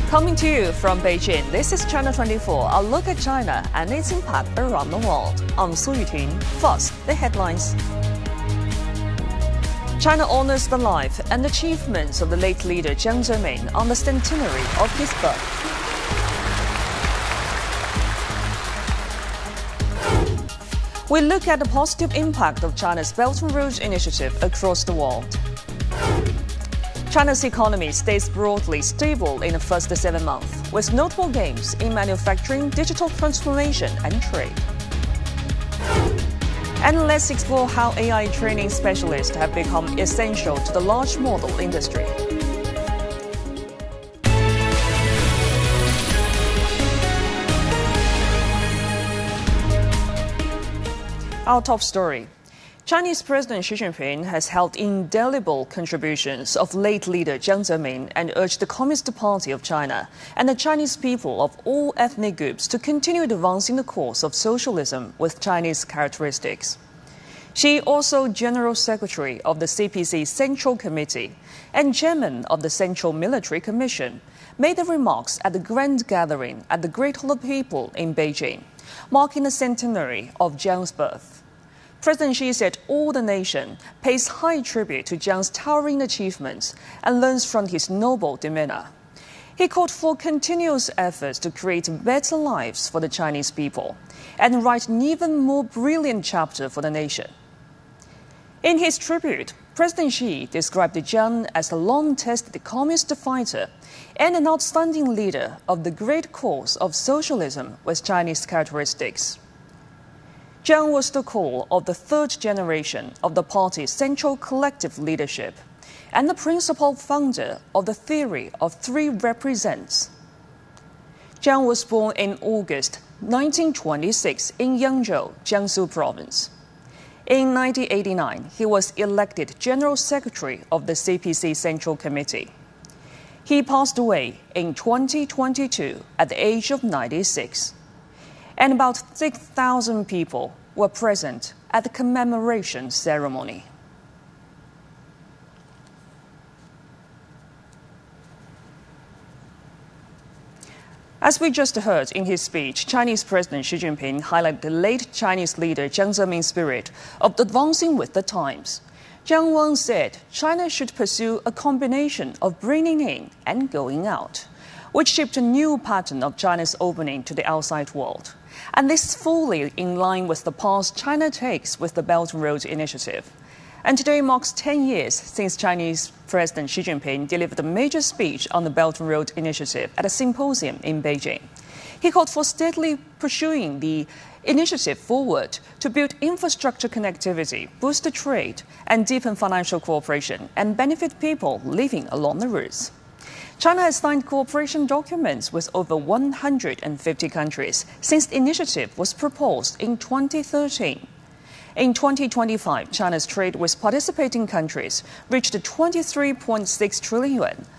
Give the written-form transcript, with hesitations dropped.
Coming to you from Beijing, this is China 24, a look at China and its impact around the world. I'm Su Yuting. First, the headlines. China honors the life and achievements of the late leader Jiang Zemin on the centenary of his birth. We look at the positive impact of China's Belt and Road Initiative across the world. China's economy stays broadly stable in the first 7 months, with notable gains in manufacturing, digital transformation and trade. And let's explore how AI training specialists have become essential to the large model industry. Our top story. Chinese President Xi Jinping has held indelible contributions of late leader Jiang Zemin and urged the Communist Party of China and the Chinese people of all ethnic groups to continue advancing the course of socialism with Chinese characteristics. Xi, also General Secretary of the CPC Central Committee and Chairman of the Central Military Commission, made the remarks at the grand gathering at the Great Hall of People in Beijing, marking the centenary of Jiang's birth. President Xi said all the nation pays high tribute to Jiang's towering achievements and learns from his noble demeanor. He called for continuous efforts to create better lives for the Chinese people and write an even more brilliant chapter for the nation. In his tribute, President Xi described Jiang as a long-tested communist fighter and an outstanding leader of the great cause of socialism with Chinese characteristics. Jiang was the core of the third generation of the party's central collective leadership and the principal founder of the theory of three represents. Jiang was born in August 1926 in Yangzhou, Jiangsu Province. In 1989, he was elected General Secretary of the CPC Central Committee. He passed away in 2022 at the age of 96. And about 6,000 people were present at the commemoration ceremony. As we just heard in his speech, Chinese President Xi Jinping highlighted the late Chinese leader Jiang Zemin's spirit of advancing with the times. Jiang once said China should pursue a combination of bringing in and going out, which shaped a new pattern of China's opening to the outside world. And this is fully in line with the path China takes with the Belt and Road Initiative. And today marks 10 years since Chinese President Xi Jinping delivered a major speech on the Belt and Road Initiative at a symposium in Beijing. He called for steadily pursuing the initiative forward to build infrastructure connectivity, boost the trade, and deepen financial cooperation, and benefit people living along the routes. China has signed cooperation documents with over 150 countries since the initiative was proposed in 2013. In 2025, China's trade with participating countries reached 23.6 trillion yuan,